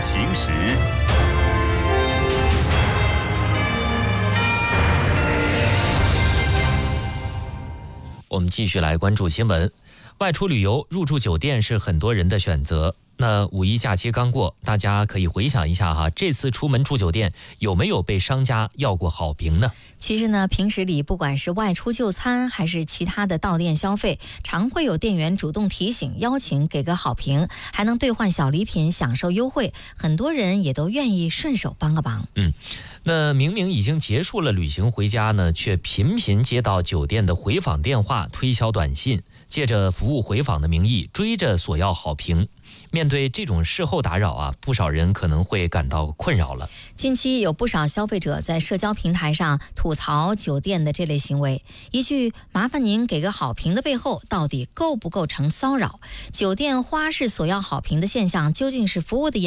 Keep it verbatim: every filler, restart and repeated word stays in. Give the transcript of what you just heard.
行时。 我们继续来关注新闻。外出旅游入住酒店是很多人的选择。那五一假期刚过，大家可以回想一下哈，这次出门住酒店有没有被商家要过好评呢？ 其实呢，平时里不管是外出就餐还是其他的到店消费，常会有店员主动提醒、邀请给个好评，还能兑换小礼品，享受优惠。很多人也都愿意顺手帮个忙。 嗯，那明明已经结束了旅行回家呢，却频频接到酒店的回访电话、推销短信，借着服务回访的名义追着索要好评。面对这种事后打扰啊，不少人可能会感到困扰了。 近期有不少消费者在社交平台上吐槽酒店的这类行为，一句麻烦您给个好评的背后，到底构不构成骚扰？酒店花式索要好评的现象究竟是服务的